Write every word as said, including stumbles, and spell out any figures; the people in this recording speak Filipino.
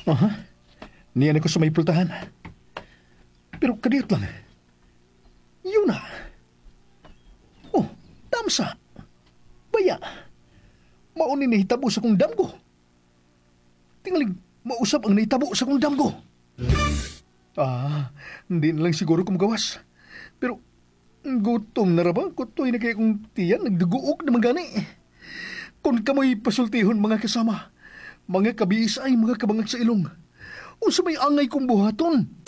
Aha, niyan ako sa may pultahan. Pero kadiyot lang. Yun na. Oh, tamsa. Baya. Maunin na hitabo sa kong damgo. Tingalig, mausap ang naitabo sa kong damgo. Ah, hindi na lang siguro kumagawas. Pero, gutom na ra ba? Kutoy na kaya kong tiyan, nagduguok na magani. Kung kamoy pasultihon mga kasama, mga kabiis ay mga kabangag sa ilong. Unsa may angay kong buhaton?